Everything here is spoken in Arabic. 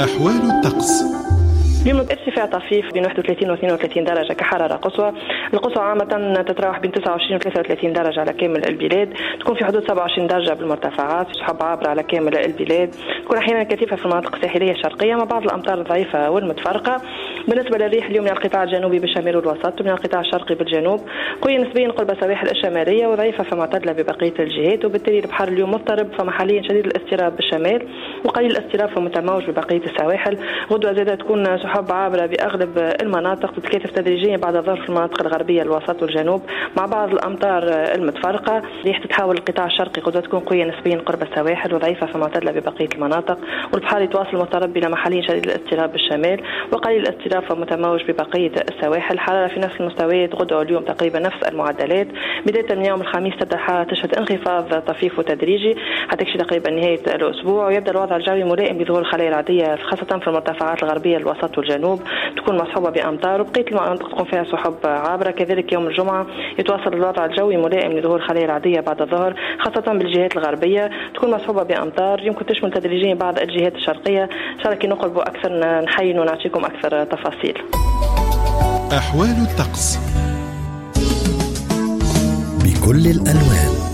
أحوال الطقس. اليوم ارتفاع طفيف بين 31 و 32 درجة كحرارة قصوى. القصوى عامة تتراوح بين 29 و 33 درجة على كامل البلاد، تكون في حدود 27 درجة بالمرتفعات، سحب عابرة على كامل البلاد، تكون أحيانا كثيفة في المناطق الساحلية الشرقية مع بعض الأمطار الضعيفة والمتفرقة. بالنسبة للريح اليوم من القطاع الجنوبي بالشمال والوسط ومن القطاع الشرقي بالجنوب، قوية نسبيا قرب السواحل الشمالية وضعيفة فمعتدلة ببقية الجهات، وبالتالي البحر اليوم مضطرب فمحليا شديد الاضطراب بالشمال وقليل الاضطراب فمتموج ببقية السواحل. غدوة زادة تكون سحب عابرة بأغلب المناطق، تتكاثف تدريجيا بعد الظهر في المناطق الغربية الوسط والجنوب مع بعض الأمطار المتفرقة. ريح تتحول القطاع الشرقي غدوة تكون قوية نسبيا قرب السواحل وضعيفة فمعتدلة ببقية المناطق، والبحر يتواصل مضطرب بين محليا شديد الاضطراب بالشمال وقليل الاضطراب فمتموج ببقية السواحل. حرارة في نفس المستويات غدوة اليوم تقريبا نفس المعدلات. بداية من يوم الخميس تبدأ الحرارة تشهد انخفاض طفيف وتدريجي حتى يكشف تقريبا نهاية الأسبوع، ويبدأ الوضع الجوي ملائم بظهور الخلايا العادية خاصة في المرتفعات الغربية الوسط والجنوب، تكون مصحوبة بأمطار، وبقية المناطق تكون فيها سحب عابرة. كذلك يوم الجمعة يتواصل الوضع الجوي ملائم لظهور الخلايا العادية بعد الظهر خاصة بالجهات الغربية، تكون مصحوبة بأمطار يمكن تشمل تدريجيا بعض الجهات الشرقية. إن شاء الله كي نقربوا أكثر نحين ونعطيكم أكثر تفاصيل. أحوال الطقس بكل الألوان.